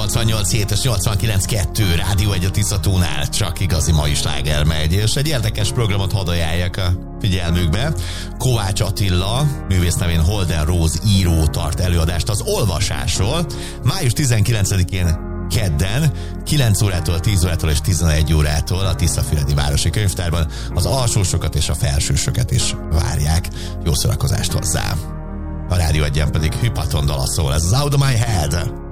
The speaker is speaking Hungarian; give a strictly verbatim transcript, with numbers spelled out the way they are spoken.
nyolcvannyolc hét és nyolcvankilenc kettő Rádió egy a Tiszatónál, csak igazi mai sláger megy, és egy érdekes programot hadd ajánljak a figyelmükbe. Kovács Attila, művész nevén Holden Rose író tart előadást az olvasásról. május tizenkilencedikén kedden kilenc órától, tíz órától és tizenegy órától a Tiszafüredi Városi Könyvtárban az alsósokat és a felsősöket is várják. Jó szórakozást hozzá! A Rádió Egyen pedig Hypaton dala szól, ez az Out of My Head.